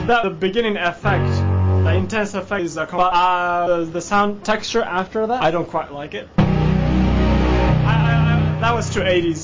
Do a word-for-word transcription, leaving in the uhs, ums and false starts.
That the beginning effect, the intense effect is a. Uh, the sound texture after that, I don't quite like it. I, I, I, that was too eighties.